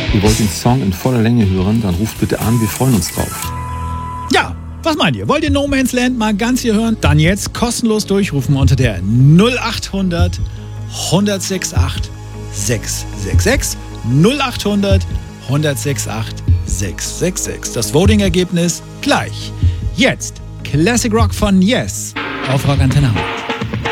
Ihr wollt den Song in voller Länge hören, dann ruft bitte an, wir freuen uns drauf. Ja, was meint ihr? Wollt ihr No Man's Land mal ganz hier hören? Dann jetzt kostenlos durchrufen unter der 0800 1068 666 0800 1068 666. Das Voting-Ergebnis gleich. Jetzt Classic Rock von Yes auf Rock Antenne Hamburg.